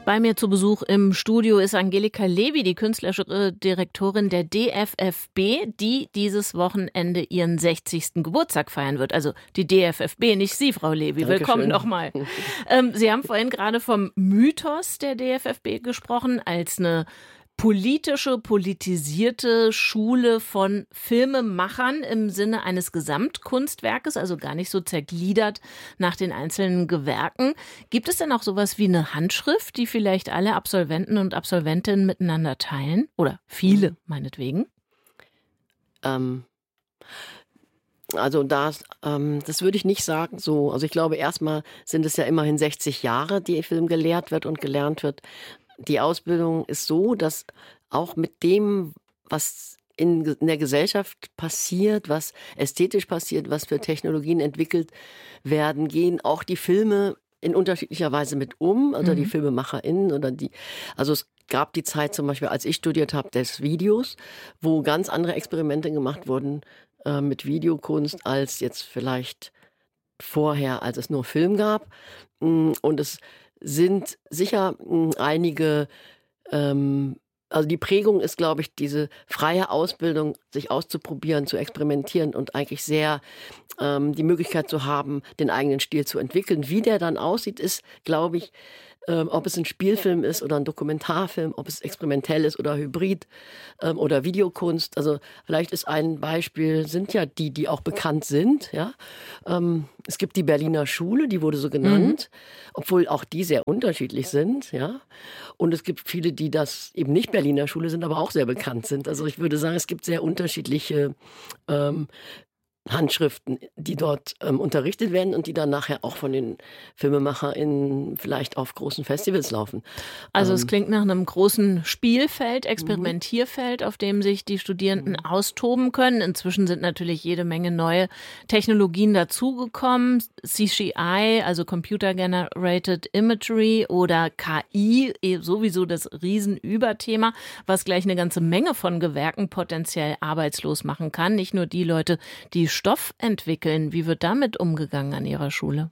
Bei mir zu Besuch im Studio ist Angelika Lewy, die künstlerische Direktorin der DFFB, die dieses Wochenende ihren 60. Geburtstag feiern wird. Also die DFFB, nicht Sie, Frau Lewy. Dankeschön. Willkommen nochmal. Sie haben vorhin gerade vom Mythos der DFFB gesprochen, als eine politisierte Schule von Filmemachern im Sinne eines Gesamtkunstwerkes, also gar nicht so zergliedert nach den einzelnen Gewerken. Gibt es denn auch sowas wie eine Handschrift, die vielleicht alle Absolventen und Absolventinnen miteinander teilen? Oder viele, meinetwegen? Also das würde ich nicht sagen so. Also ich glaube, erstmal sind es ja immerhin 60 Jahre, die Film gelehrt wird und gelernt wird. Die Ausbildung ist so, dass auch mit dem, was in der Gesellschaft passiert, was ästhetisch passiert, was für Technologien entwickelt werden, gehen auch die Filme in unterschiedlicher Weise mit um, oder die FilmemacherInnen oder also es gab die Zeit zum Beispiel, als ich studiert habe, des Videos, wo ganz andere Experimente gemacht wurden mit Videokunst als jetzt vielleicht vorher, als es nur Film gab. Und es sind sicher einige, also die Prägung ist, glaube ich, diese freie Ausbildung, sich auszuprobieren, zu experimentieren und eigentlich sehr die Möglichkeit zu haben, den eigenen Stil zu entwickeln. Wie der dann aussieht, ist, glaube ich, ob es ein Spielfilm ist oder ein Dokumentarfilm, ob es experimentell ist oder hybrid oder Videokunst. Also vielleicht ist ein Beispiel, sind ja die auch bekannt sind. Ja? Es gibt die Berliner Schule, die wurde so genannt, obwohl auch die sehr unterschiedlich sind. Ja? Und es gibt viele, die das eben nicht Berliner Schule sind, aber auch sehr bekannt sind. Also ich würde sagen, es gibt sehr unterschiedliche Handschriften, die dort unterrichtet werden und die dann nachher auch von den FilmemacherInnen vielleicht auf großen Festivals laufen. Also es klingt nach einem großen Spielfeld, Experimentierfeld, auf dem sich die Studierenden austoben können. Inzwischen sind natürlich jede Menge neue Technologien dazugekommen. CGI, also Computer Generated Imagery, oder KI, sowieso das Riesenüberthema, was gleich eine ganze Menge von Gewerken potenziell arbeitslos machen kann. Nicht nur die Leute, die Stoff entwickeln. Wie wird damit umgegangen an Ihrer Schule?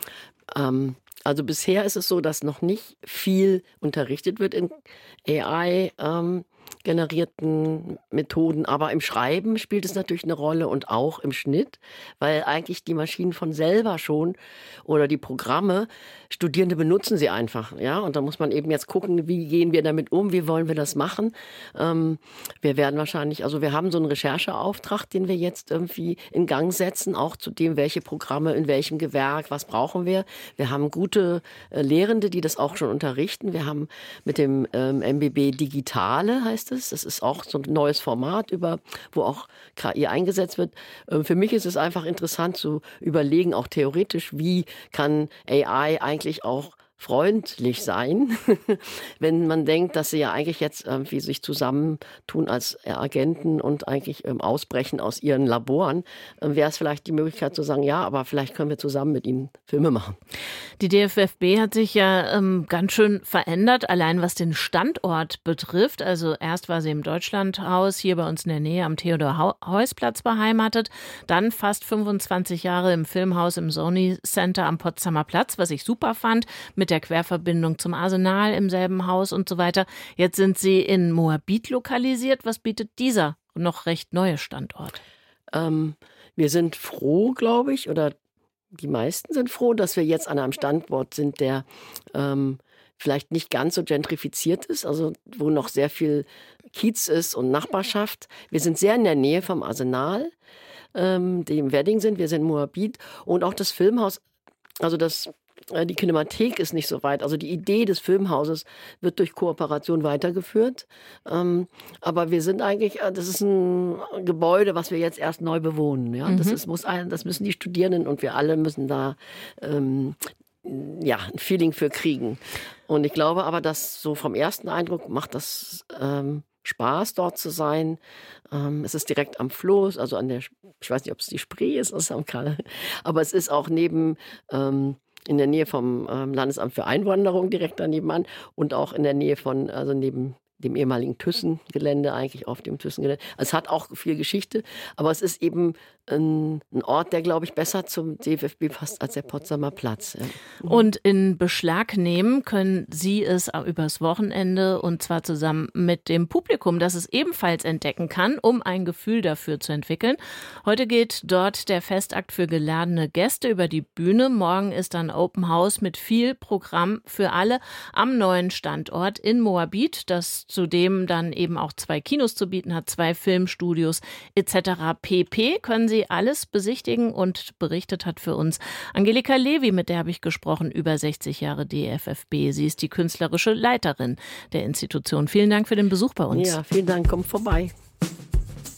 Also bisher ist es so, dass noch nicht viel unterrichtet wird in AI generierten Methoden, aber im Schreiben spielt es natürlich eine Rolle und auch im Schnitt, weil eigentlich die Maschinen von selber schon oder die Programme, Studierende benutzen sie einfach, ja, und da muss man eben jetzt gucken, wie gehen wir damit um, wie wollen wir das machen. Wir werden wahrscheinlich, also wir haben so einen Rechercheauftrag, den wir jetzt irgendwie in Gang setzen, auch zu dem, welche Programme in welchem Gewerk, was brauchen wir. Wir haben gute Lehrende, die das auch schon unterrichten. Wir haben mit dem MBB Digitale, heißt es. Das ist auch so ein neues Format, wo auch KI eingesetzt wird. Für mich ist es einfach interessant zu überlegen, auch theoretisch, wie kann AI eigentlich auch freundlich sein, wenn man denkt, dass sie ja eigentlich jetzt irgendwie sich zusammentun als Agenten und eigentlich ausbrechen aus ihren Laboren, wäre es vielleicht die Möglichkeit zu sagen, ja, aber vielleicht können wir zusammen mit ihnen Filme machen. Die DFFB hat sich ja ganz schön verändert, allein was den Standort betrifft. Also erst war sie im Deutschlandhaus hier bei uns in der Nähe am Theodor-Heuss-Platz beheimatet, dann fast 25 Jahre im Filmhaus im Sony Center am Potsdamer Platz, was ich super fand, mit der Querverbindung zum Arsenal im selben Haus und so weiter. Jetzt sind sie in Moabit lokalisiert. Was bietet dieser noch recht neue Standort? Wir sind froh, glaube ich, oder die meisten sind froh, dass wir jetzt an einem Standort sind, der vielleicht nicht ganz so gentrifiziert ist, also wo noch sehr viel Kiez ist und Nachbarschaft. Wir sind sehr in der Nähe vom Arsenal, die im Wedding sind. Wir sind in Moabit und auch das Filmhaus, also die Kinemathek ist nicht so weit. Also die Idee des Filmhauses wird durch Kooperation weitergeführt. Aber wir sind eigentlich, das ist ein Gebäude, was wir jetzt erst neu bewohnen. Ja? Das müssen die Studierenden und wir alle müssen da ein Feeling für kriegen. Und ich glaube aber, dass so vom ersten Eindruck macht das Spaß, dort zu sein. Es ist direkt am Fluss, also ich weiß nicht, ob es die Spree ist, aber es ist auch in der Nähe vom Landesamt für Einwanderung direkt daneben an und auch in der Nähe neben dem ehemaligen Thyssen-Gelände, eigentlich auf dem Thyssen-Gelände. Es hat auch viel Geschichte, aber es ist eben ein Ort, der, glaube ich, besser zum DFB passt als der Potsdamer Platz. Ja. Und in Beschlag nehmen können Sie es übers Wochenende und zwar zusammen mit dem Publikum, das es ebenfalls entdecken kann, um ein Gefühl dafür zu entwickeln. Heute geht dort der Festakt für geladene Gäste über die Bühne. Morgen ist dann Open House mit viel Programm für alle am neuen Standort in Moabit, das zudem dann eben auch 2 Kinos zu bieten hat, 2 Filmstudios etc. pp. Können Sie alles besichtigen und berichtet hat für uns Angelika Levi, mit der habe ich gesprochen, über 60 Jahre DFFB. Sie ist die künstlerische Leiterin der Institution. Vielen Dank für den Besuch bei uns. Ja, vielen Dank, kommt vorbei.